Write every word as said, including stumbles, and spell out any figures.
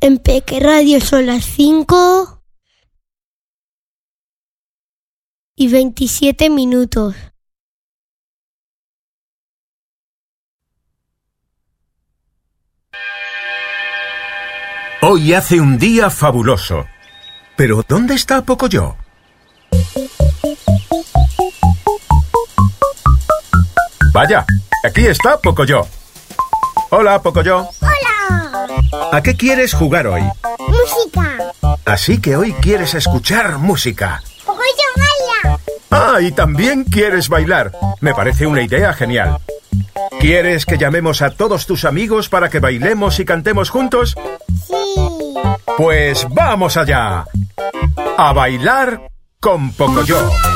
En Peque Radio son las cinco y veintisiete minutos. Hoy hace un día fabuloso. Pero ¿dónde está Pocoyo? Vaya, aquí está Pocoyo. Hola, Pocoyo. ¡Hola! ¿A qué quieres jugar hoy? ¡Música! Así que hoy quieres escuchar música. ¡Pocoyo baila! Ah, y también quieres bailar. Me parece una idea genial. ¿Quieres que llamemos a todos tus amigos para que bailemos y cantemos juntos? Sí. Pues vamos allá. A bailar con Pocoyo.